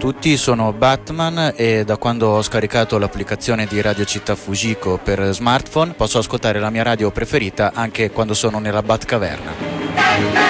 tutti, sono Batman e da quando ho scaricato l'applicazione di Radio Città Fujiko per smartphone posso ascoltare la mia radio preferita anche quando sono nella Batcaverna.